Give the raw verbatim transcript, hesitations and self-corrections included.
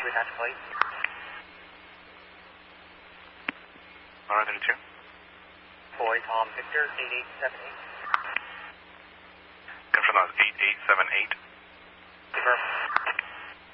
attach plate. one thirty-two. Boy, Tom Victor, eight eight seven eight. Confirm that was eight eight seven eight.